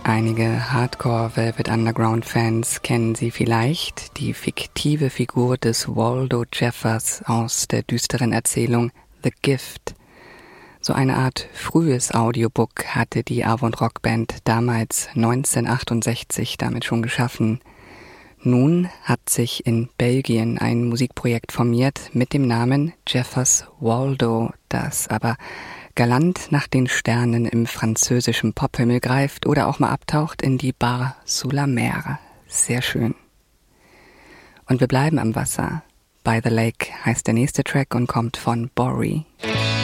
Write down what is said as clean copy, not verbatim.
Einige Hardcore Velvet Underground-Fans kennen sie vielleicht, die fiktive Figur des Waldo Jeffers aus der düsteren Erzählung The Gift. So eine Art frühes Audiobook hatte die Avant Rock Band damals 1968 damit schon geschaffen. Nun hat sich in Belgien ein Musikprojekt formiert mit dem Namen Jeffers Waldo, das aber galant nach den Sternen im französischen Pophimmel greift oder auch mal abtaucht in die Bar sous la mer. Sehr schön. Und wir bleiben am Wasser. By the Lake heißt der nächste Track und kommt von Bory.